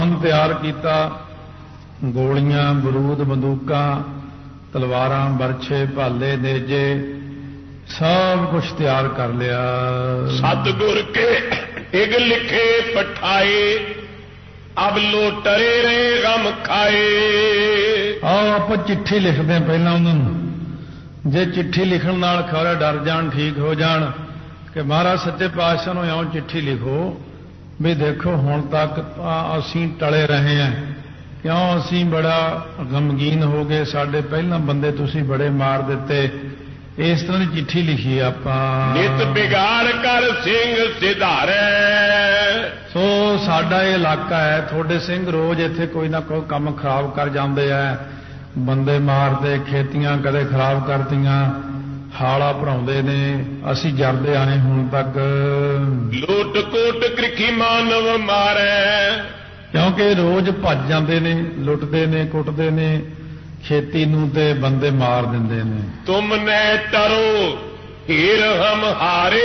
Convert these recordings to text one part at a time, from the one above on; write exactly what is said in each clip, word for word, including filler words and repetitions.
ਤਿਆਰ ਕੀਤਾ, ਗੋਲੀਆਂ, ਬਰੂਦ, ਬੰਦੂਕਾਂ, ਤਲਵਾਰਾਂ, ਬਰਛੇ, ਭਾਲੇ, ਨੇਜੇ, सब कुछ तैयार कर लिया। सतगुर के इग लिखे पठाए, अब लो टरे रहे गम खाए। आओ आप चिट्ठी लिखते हैं पहला उन्होंने, जे चिट्ठी लिखण नाल खरा डर जान, ठीक हो जान कि महाराज सच्चे पातशाह नूं आओ चिट्ठी लिखो भी देखो हुण तक असीं टले रहे हैं, क्यों असीं बड़ा गमगीन हो गए, साडे पहला बंदे तुसीं बड़े मार दिते। इस तरह की चिट्ठी लिखी आपां। नित बिगाड़ कर सिंह सिधारे। सो साडा ये इलाका है, थोड़े सिंह रोज इत्थे कोई ना कोई काम खराब कर जाते हैं, बंदे मारते, खेतियां कदे खराब करतियां, हाड़ा भराउंदे ने, असीं जरदे आए हुण तक। लूट कोट कृखी मानव मारे, क्योंकि रोज भज जाते ने, लुटते ने, कुटते ने, खेती नूं ते बंदे मार दिंदे ने। तुमने टरो हीर हम हारे,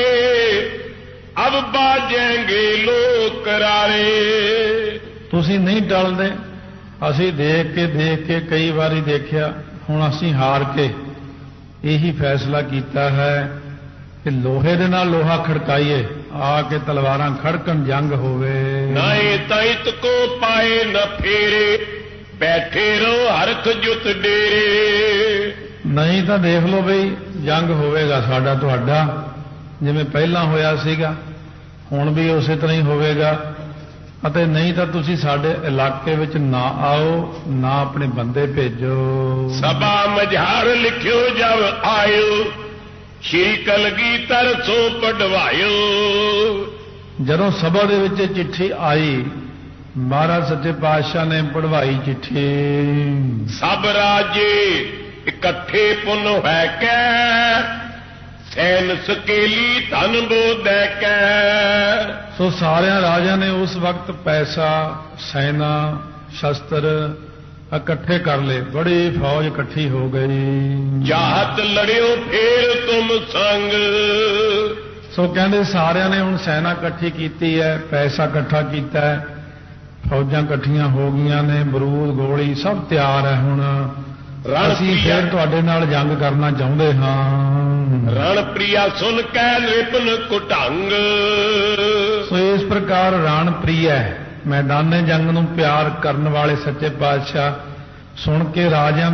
अब बाजेंगे लोग करारे। तुसीं नहीं टलदे, असीं देख के देख के कई बारी देखिया, हुण असीं हार के यही फैसला कीता है कि लोहे दे नाल लोहा खड़काइए, आके तलवारां खड़कन, जंग होवे। नहीं तैत को पाए न फेरे, बैठे रहो हरख जुत डेरे। नहीं तो देख लो बई जंग होवेगा साडा तुहाडा, जिवें पहला होया सीगा, हुण भी उसे तरह ही होवेगा। अते नहीं तो तुसी साडे इलाके विच ना आओ, ना अपने बंदे भेजो। सभा मझार लिखियो जब आयो, श्री कलगीधर सो पढ़वायो। जदों सभा दे विच चिट्ठी आई, महाराज सच्चे पातशाह ने पढ़वाई चिट्ठी। सब राजे इकट्ठे पुन है कै, सैन सकेली धन बोधै कै। सो सारे राजा ने उस वक्त पैसा, सेना, शस्त्र इकट्ठे कर ले, बड़ी फौज इकट्ठी हो गई। जात लड़ियो फिर तुम संग। सो कहते सारिया ने हुण सेना इकट्ठी की है, पैसा इकट्ठा किया है, फौजां इकट्ठियां हो गई ने, बरूद, गोली सब तैयार है। हुण असीं फिर तुहाडे नाल जंग करना चाहुंदे हां। रण प्रिया सुन कै रिपन कुटंग। सो इस प्रकार रण प्रिय मैदाने जंग नूं प्यार करन वाले सच्चे पातशाह सुन के राजियां